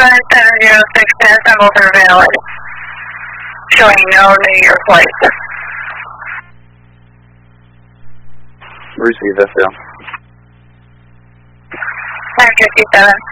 706 symbols are valid, showing no New York flights. Receive that, Phil. 957.